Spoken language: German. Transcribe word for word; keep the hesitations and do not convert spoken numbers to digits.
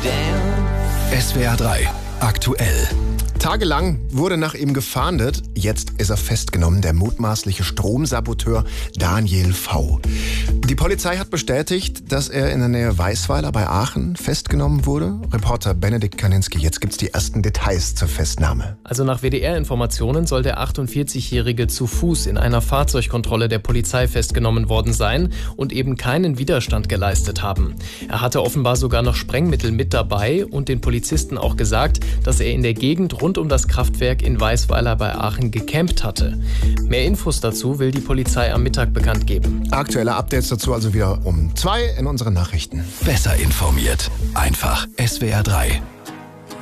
S W R drei aktuell. Tagelang wurde nach ihm gefahndet. Jetzt ist er festgenommen, der mutmaßliche Stromsaboteur Daniel V. Die Polizei hat bestätigt, dass er in der Nähe Weisweiler bei Aachen festgenommen wurde. Reporter Benedikt Kaninski, jetzt gibt's die ersten Details zur Festnahme. Also nach W D R-Informationen soll der achtundvierzigjährige zu Fuß in einer Fahrzeugkontrolle der Polizei festgenommen worden sein und eben keinen Widerstand geleistet haben. Er hatte offenbar sogar noch Sprengmittel mit dabei und den Polizisten auch gesagt, dass er in der Gegend rund um das Kraftwerk in Weisweiler bei Aachen gecampt hatte. Mehr Infos dazu will die Polizei am Mittag bekannt geben. Aktuelle Updates dazu also wieder um zwei in unseren Nachrichten. Besser informiert. Einfach S W R drei.